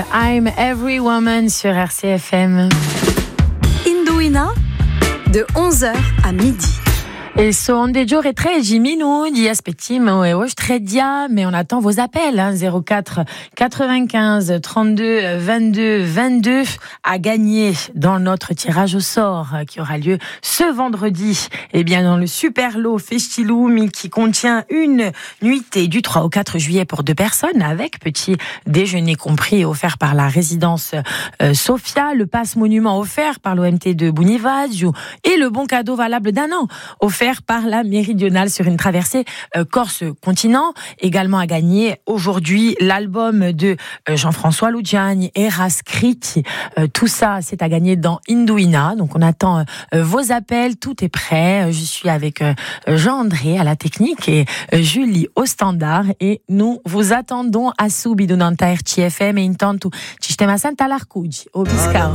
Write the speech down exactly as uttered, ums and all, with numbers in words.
I'm Every Woman sur R C F M. Indouina, de onze heures à midi. Et son des jours est très jiminou, di aspettim et hoje très dia, mais on attend vos appels, hein, zéro quatre quatre-vingt-quinze trente-deux vingt-deux vingt-deux à gagner dans notre tirage au sort qui aura lieu ce vendredi. Et bien, dans le super lot Festiloum qui contient une nuitée du trois au quatre juillet pour deux personnes avec petit déjeuner compris offert par la résidence euh, Sophia, le passe monument offert par l'O M T de Bunivaggio et le bon cadeau valable d'un an offert par la Méridionale sur une traversée euh, Corse-Continent. Également à gagner aujourd'hui l'album de euh, Jean-François Lugiani et Rascriti. Euh, tout ça, c'est à gagner dans Indouina. Donc on attend euh, vos appels. Tout est prêt. Je suis avec euh, Jean-André à la technique et euh, Julie au standard. Et nous vous attendons à subito dans R C F M et intanto ci stiamo a Santa Larcugi, au Biscao.